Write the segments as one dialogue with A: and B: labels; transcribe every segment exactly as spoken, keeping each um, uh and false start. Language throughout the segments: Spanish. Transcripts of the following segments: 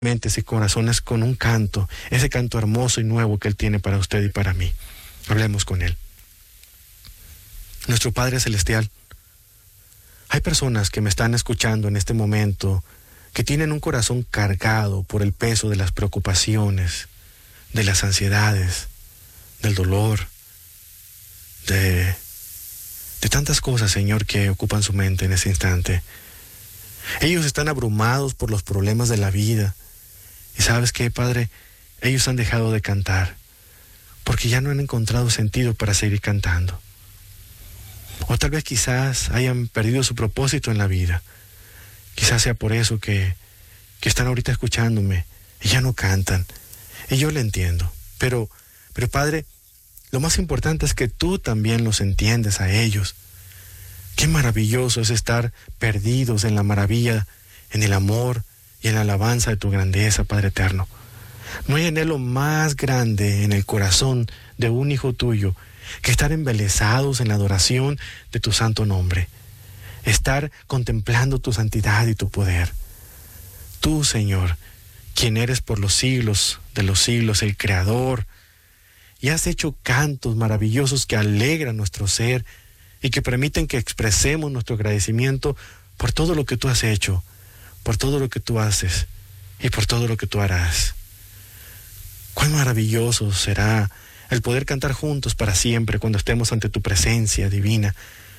A: mentes y corazones con un canto, ese canto hermoso y nuevo que Él tiene para usted y para mí. Hablemos con Él. Nuestro Padre Celestial, hay personas que me están escuchando en este momento que tienen un corazón cargado por el peso de las preocupaciones, de las ansiedades, del dolor, de, de tantas cosas, Señor, que ocupan su mente en ese instante. Ellos están abrumados por los problemas de la vida. Y ¿sabes qué, Padre? Ellos han dejado de cantar porque ya no han encontrado sentido para seguir cantando. O tal vez quizás hayan perdido su propósito en la vida. Quizás sea por eso que, que están ahorita escuchándome y ya no cantan. Y yo le entiendo. Pero, pero Padre, lo más importante es que tú también los entiendes a ellos. Qué maravilloso es estar perdidos en la maravilla, en el amor y en la alabanza de tu grandeza, Padre eterno. No hay anhelo más grande en el corazón de un hijo tuyo que estar embelesados en la adoración de tu santo nombre. Estar contemplando tu santidad y tu poder. Tú, Señor, quien eres por los siglos de los siglos, el Creador, y has hecho cantos maravillosos que alegran nuestro ser y que permiten que expresemos nuestro agradecimiento por todo lo que tú has hecho, por todo lo que tú haces y por todo lo que tú harás. Cuán maravilloso será el poder cantar juntos para siempre cuando estemos ante tu presencia divina.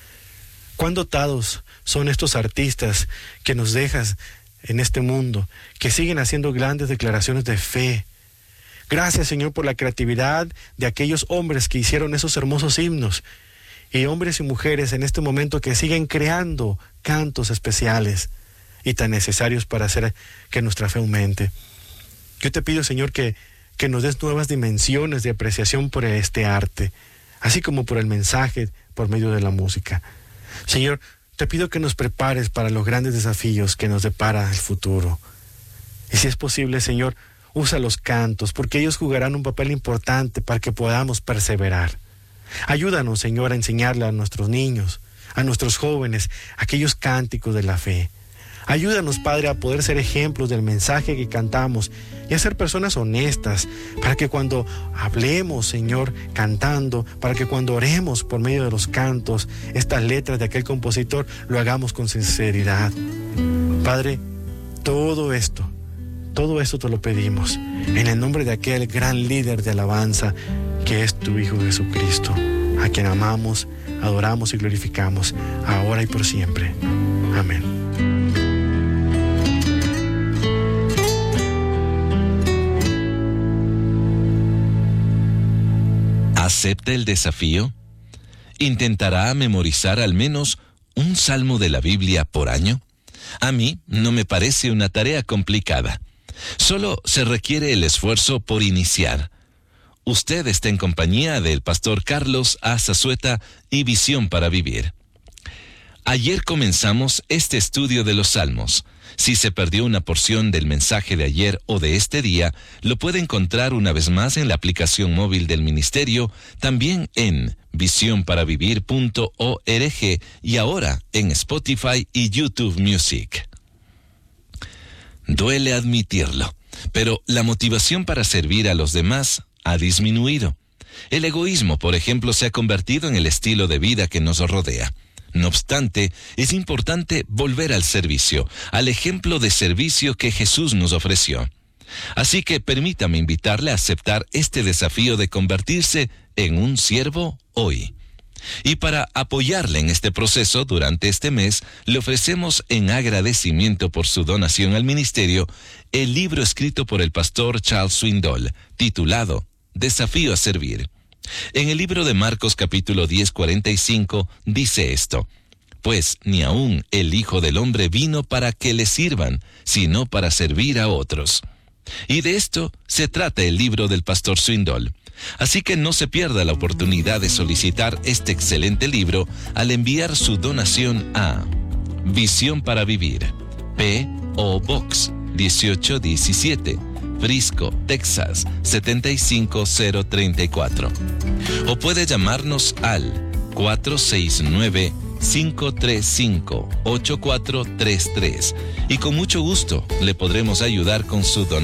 A: Cuán dotados son estos artistas que nos dejas en este mundo, que siguen haciendo grandes declaraciones de fe. Gracias, Señor, por la creatividad de aquellos hombres que hicieron esos hermosos himnos, y hombres y mujeres en este momento que siguen creando cantos especiales y tan necesarios para hacer que nuestra fe aumente. Yo te pido, Señor, que, que nos des nuevas dimensiones de apreciación por este arte, así como por el mensaje por medio de la música. Señor, te pido que nos prepares para los grandes desafíos que nos depara el futuro. Y si es posible, Señor, usa los cantos, porque ellos jugarán un papel importante para que podamos perseverar. Ayúdanos, Señor, a enseñarle a nuestros niños, a nuestros jóvenes, aquellos cánticos de la fe. Ayúdanos, Padre, a poder ser ejemplos del mensaje que cantamos y a ser personas honestas, para que cuando hablemos, Señor, cantando, para que cuando oremos por medio de los cantos, estas letras de aquel compositor, lo hagamos con sinceridad. Padre, todo esto, todo esto te lo pedimos en el nombre de aquel gran líder de alabanza que es tu Hijo Jesucristo, a quien amamos, adoramos y glorificamos, ahora y por siempre. Amén.
B: ¿Acepta el desafío? ¿Intentará memorizar al menos un salmo de la Biblia por año? A mí no me parece una tarea complicada. Solo se requiere el esfuerzo por iniciar. Usted está en compañía del pastor Carlos A. Zazueta y Visión para Vivir. Ayer comenzamos este estudio de los Salmos. Si se perdió una porción del mensaje de ayer o de este día, lo puede encontrar una vez más en la aplicación móvil del ministerio, también en visión para vivir punto org y ahora en Spotify y YouTube Music. Duele admitirlo, pero la motivación para servir a los demás ha disminuido. El egoísmo, por ejemplo, se ha convertido en el estilo de vida que nos rodea. No obstante, es importante volver al servicio, al ejemplo de servicio que Jesús nos ofreció. Así que permítame invitarle a aceptar este desafío de convertirse en un siervo hoy. Y para apoyarle en este proceso durante este mes, le ofrecemos en agradecimiento por su donación al ministerio el libro escrito por el pastor Charles Swindoll, titulado Desafío a Servir. En el libro de Marcos capítulo diez, cuarenta y cinco dice esto: pues ni aun el Hijo del Hombre vino para que le sirvan, sino para servir a otros. Y de esto se trata el libro del pastor Swindoll. Así que no se pierda la oportunidad de solicitar este excelente libro al enviar su donación a Visión para Vivir, P O Box dieciocho diecisiete, Frisco, Texas siete cinco cero tres cuatro. O puede llamarnos al cuatro seis nueve, cinco tres cinco, ocho cuatro tres tres y con mucho gusto le podremos ayudar con su donación.